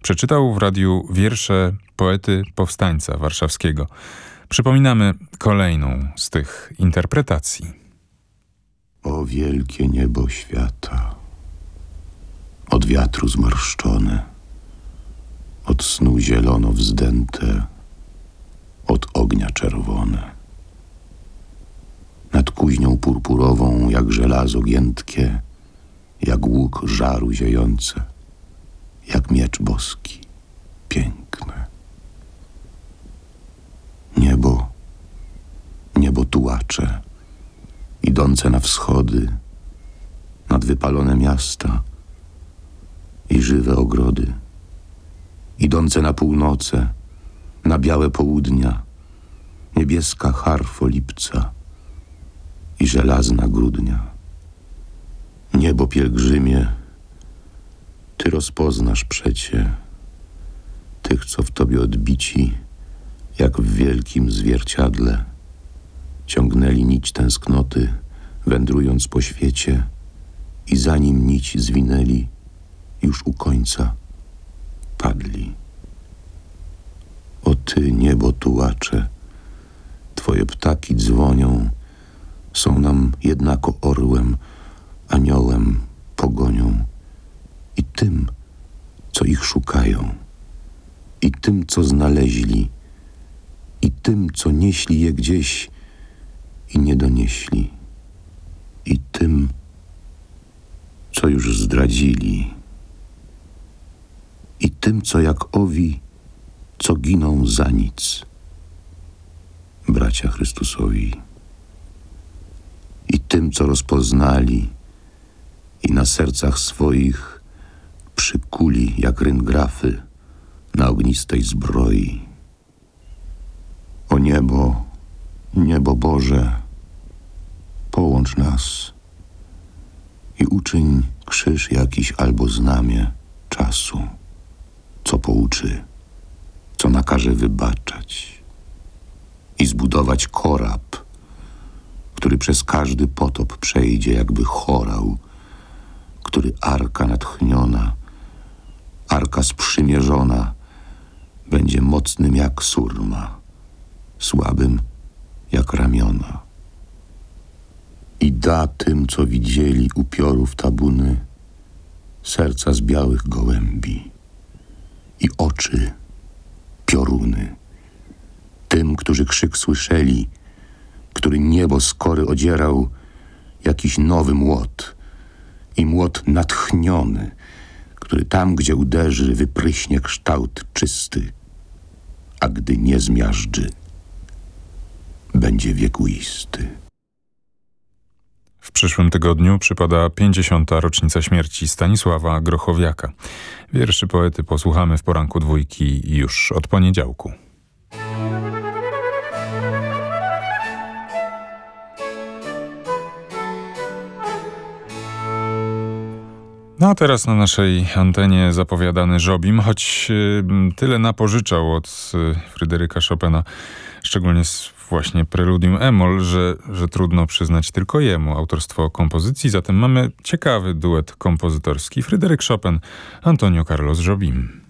przeczytał w radiu wiersze poety powstańca warszawskiego. Przypominamy kolejną z tych interpretacji. O wielkie niebo świata, od wiatru zmarszczone, od snu zielono wzdęte, od ognia czerwone. Nad kuźnią purpurową, jak żelazo giętkie, jak łuk żaru ziejące, jak miecz boski, piękne. Niebo tułacze, idące na wschody, nad wypalone miasta i żywe ogrody, idące na północe, na białe południa, niebieska harfo lipca i żelazna grudnia. Niebo pielgrzymie, ty rozpoznasz przecie tych, co w tobie odbici, jak w wielkim zwierciadle, ciągnęli nić tęsknoty, wędrując po świecie, i zanim nić zwinęli, już u końca padli. O ty, niebo tułacze, twoje ptaki dzwonią, są nam jednako orłem, aniołem, pogonią i tym, co ich szukają, i tym, co znaleźli, i tym, co nieśli je gdzieś i nie donieśli, i tym, co już zdradzili, i tym, co jak owi, co giną za nic, bracia Chrystusowi, i tym, co rozpoznali i na sercach swoich przykuli jak ryngrafy na ognistej zbroi. O niebo, niebo Boże, połącz nas i uczyń krzyż jakiś albo znamię czasu, co pouczy, co nakaże wybaczać, i zbudować korab, który przez każdy potop przejdzie jakby chorał, który arka natchniona, arka sprzymierzona, będzie mocnym jak surma, słabym jak ramiona. I da tym, co widzieli upiorów tabuny, serca z białych gołębi i oczy pioruny. Tym, którzy krzyk słyszeli, który niebo skory odzierał, jakiś nowy młot i młot natchniony, który tam, gdzie uderzy, wypryśnie kształt czysty, a gdy nie zmiażdży, będzie wiekuisty. W przyszłym tygodniu przypada 50. rocznica śmierci Stanisława Grochowiaka. Wierszy poety posłuchamy w poranku Dwójki już od poniedziałku. No a teraz na naszej antenie zapowiadany Jobim, choć tyle napożyczał od Fryderyka Chopina, szczególnie z właśnie preludium e-moll, że trudno przyznać tylko jemu autorstwo kompozycji. Zatem mamy ciekawy duet kompozytorski. Fryderyk Chopin, Antonio Carlos Jobim.